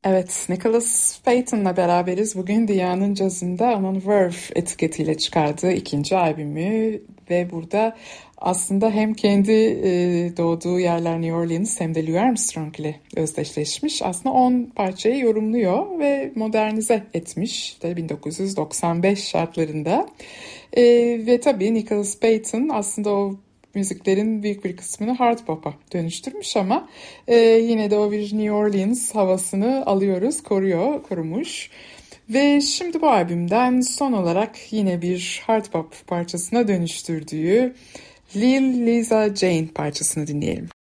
Evet, Nicholas Payton'la beraberiz. Bugün dünyanın cazında onun Verve etiketiyle çıkardığı ikinci albümü ve burada aslında hem kendi doğduğu yerler New Orleans hem de Louis Armstrong ile özdeşleşmiş. Aslında 10 parçayı yorumluyor ve modernize etmiş işte 1995 şartlarında. Ve tabii Nicholas Payton aslında o müziklerin büyük bir kısmını hard pop'a dönüştürmüş ama yine de o bir New Orleans havasını alıyoruz, korumuş. Ve şimdi bu albümden son olarak yine bir hard pop parçasına dönüştürdüğü Lil Lisa Jane parçasını dinleyelim.